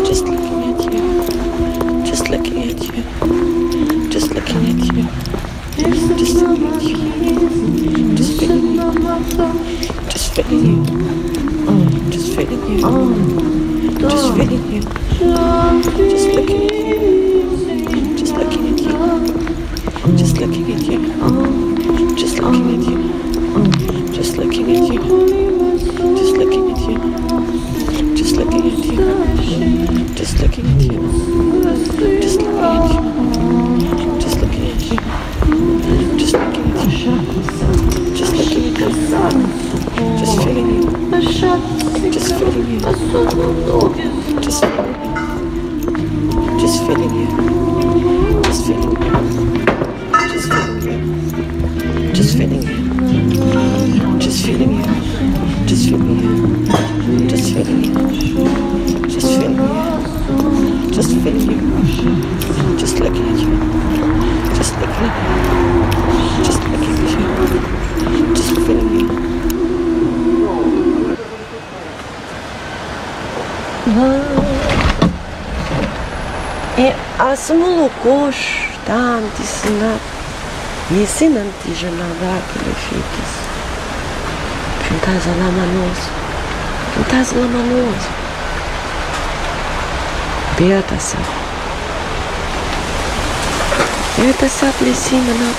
Just looking at you. Just looking at you. Just looking at you. Just looking at you. Just feeling you. Just feeling you. Just feeling you. Just feeling you. Just looking at you. Just looking at you. Just looking at you. Just looking at you. Just looking at you. Just looking at you. Just looking at you. Just looking at you. Just looking at you. Just looking at you. Just looking at you. Just looking at you. Just feeling you. Just feeling you. Just feeling you. Just feeling you. Just feeling you. Just feeling you. Just feeling you. Just feeling you. Just feeling you. Just feeling you. Just feeling you. Just feeling you. Just looking at you. Just looking at you. Just looking at you. Just feeling you. Asmulukos tantisnat Yesinantijanavakilefekis Fantazalamanos Beatasap Lesinanap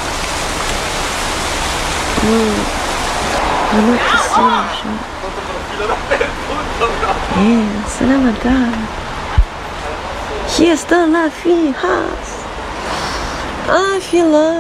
Anakisina Salamadar Yes, the la fijas. Ah, fila.